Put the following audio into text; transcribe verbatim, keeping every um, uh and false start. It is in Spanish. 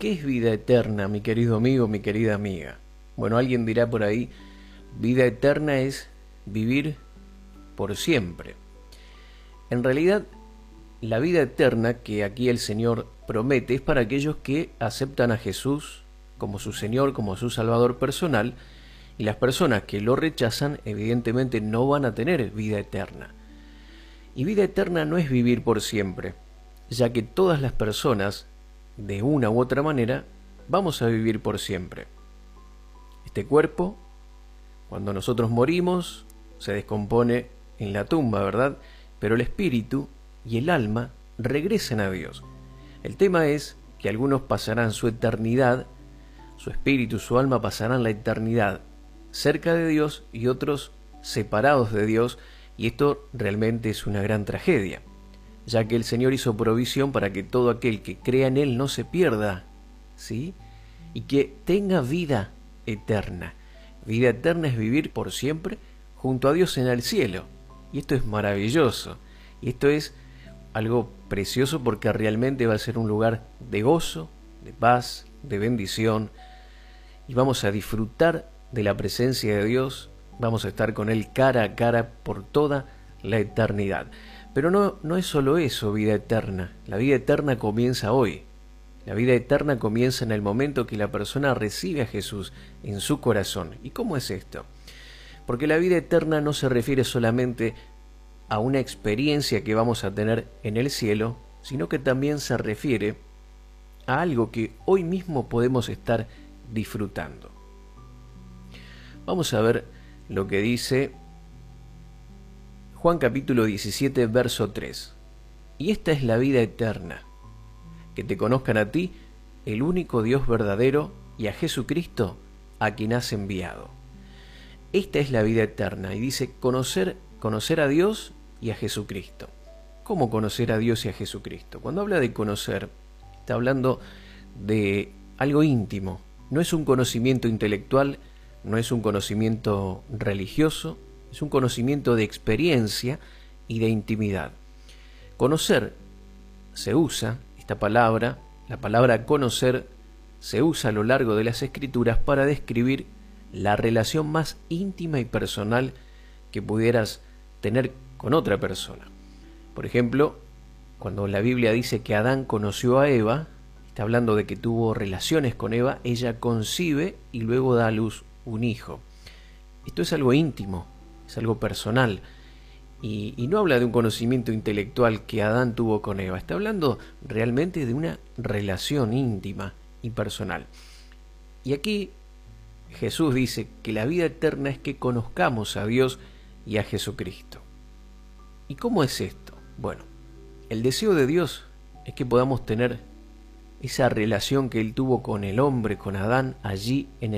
¿qué es vida eterna, mi querido amigo, mi querida amiga? Bueno, alguien dirá por ahí, vida eterna es vivir por siempre. En realidad, la vida eterna que aquí el Señor promete es para aquellos que aceptan a Jesús como su Señor, como su Salvador personal, y las personas que lo rechazan evidentemente no van a tener vida eterna. Y vida eterna no es vivir por siempre, ya que todas las personas, de una u otra manera, vamos a vivir por siempre. Este cuerpo, cuando nosotros morimos, se descompone en la tumba, ¿verdad? Pero el espíritu y el alma regresan a Dios. El tema es que algunos pasarán su eternidad, su espíritu, su alma pasarán la eternidad cerca de Dios y otros separados de Dios, y esto realmente es una gran tragedia, ya que el Señor hizo provisión para que todo aquel que crea en Él no se pierda, ¿sí? Y que tenga vida eterna. Vida eterna es vivir por siempre junto a Dios en el cielo. Y esto es maravilloso. Y esto es algo precioso porque realmente va a ser un lugar de gozo, de paz, de bendición. Y vamos a disfrutar de la presencia de Dios. Vamos a estar con Él cara a cara por toda la eternidad. Pero no, no es solo eso, vida eterna. La vida eterna comienza hoy. La vida eterna comienza en el momento que la persona recibe a Jesús en su corazón. ¿Y cómo es esto? Porque la vida eterna no se refiere solamente a una experiencia que vamos a tener en el cielo, sino que también se refiere a algo que hoy mismo podemos estar disfrutando. Vamos a ver lo que dice Juan capítulo diecisiete, verso tres. Y esta es la vida eterna, que te conozcan a ti, el único Dios verdadero, y a Jesucristo, a quien has enviado. Esta es la vida eterna, y dice conocer, conocer a Dios y a Jesucristo. ¿Cómo conocer a Dios y a Jesucristo? Cuando habla de conocer, está hablando de algo íntimo. No es un conocimiento intelectual, no es un conocimiento religioso, es un conocimiento de experiencia y de intimidad. Conocer se usa, esta palabra, la palabra conocer, se usa a lo largo de las Escrituras para describir la relación más íntima y personal que pudieras tener con otra persona. Por ejemplo, cuando la Biblia dice que Adán conoció a Eva, está hablando de que tuvo relaciones con Eva, ella concibe y luego da a luz un hijo. Esto es algo íntimo, es algo personal. Y, y no habla de un conocimiento intelectual que Adán tuvo con Eva. Está hablando realmente de una relación íntima y personal. Y aquí Jesús dice que la vida eterna es que conozcamos a Dios y a Jesucristo. ¿Y cómo es esto? Bueno, el deseo de Dios es que podamos tener esa relación que Él tuvo con el hombre, con Adán, allí en el